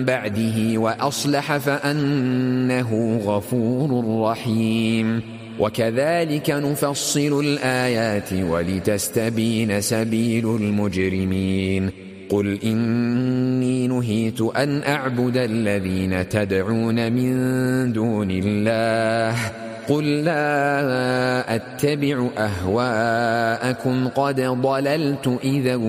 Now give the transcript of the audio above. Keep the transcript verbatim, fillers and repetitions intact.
بعده وأصلح فأنه غفور رحيم. وكذلك نفصل الآيات ولتستبين سبيل المجرمين. قل إني نهيت أن أعبد الذين تدعون من دون الله قل لا أتبع أهواءكم قد ضللت إذا